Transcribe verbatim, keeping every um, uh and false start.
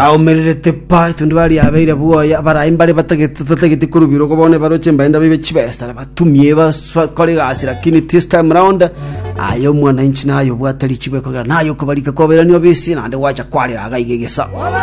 au merete pa tundu bali abeira buo bara imbale batagete tatagete kurubiro ko bone baroche mbaenda bibe chibesta batumye bakore gasi lakini this time round ayo mwana inchi nayo bwatari chibeko nayo kubalika ko bera niyo bisi nande wacha kwalira agayigegesa